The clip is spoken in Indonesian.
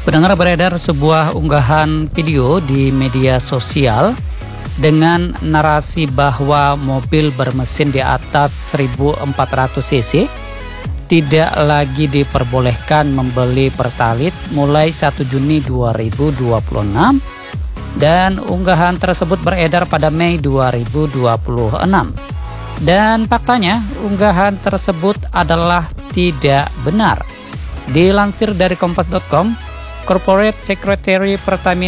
Pendengar, beredar sebuah unggahan video di media sosial dengan narasi bahwa mobil bermesin di atas 1400 cc tidak lagi diperbolehkan membeli Pertalite mulai 1 Juni 2026, dan unggahan tersebut beredar pada Mei 2026. Dan faktanya unggahan tersebut adalah tidak benar. Dilansir dari kompas.com, Corporate Secretary Pertamina